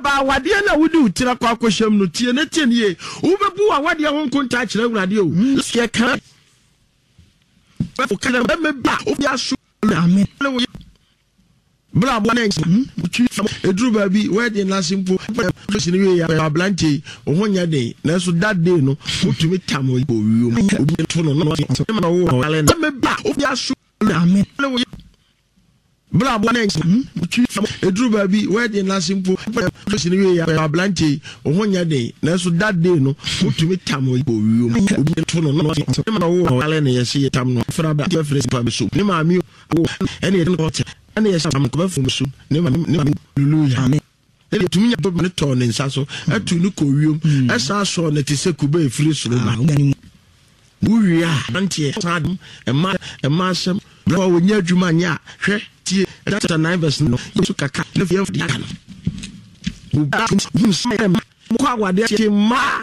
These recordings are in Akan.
ba wade na wudi utira kwa akohwam no tie ne tie ne ubebu awade ho nkonta kire awurade o ye kan kana me ba obi aso amen bra bo na edru ba bi we dey na simple so ni we ya ablanche ohonya dey na so that day no utumi tam o wiom obi to no no na wo me ba obi aso amen bra bo na edru ba bi we dey na simple so ni we ya ablanche ohonya dey na so that day no utumi tam o wiom obi to no no na wo na ye tam no fra ba pa me so ni ma mi o ene no and yes, I'm coming from soon. Never, hallelujah. To me, I'm not turning Sasso, and to look you, as I saw that is a Kube free slow. We are, Auntie, Adam, and Marsam, blow when you're Jumania, that's a nervous no, you took a cat of the gun. Who say, Mwa, there, Ma.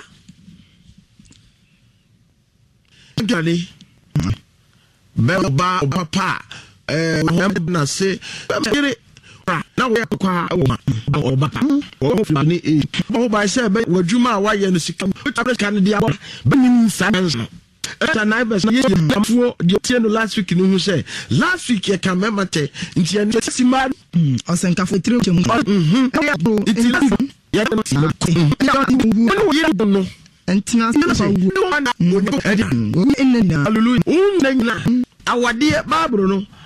Johnny, Bell Bar, Papa. Na say na we kwa o baka o flani e o ba say be wadwuma wa ye no sika kan dia ba benim science no eta na be ye amfo de tie no last week no hu say last week ye kan memate nti en si ma o senka fo tire mu iti ya no si no ye no entina sa wu hallelujah awade babro no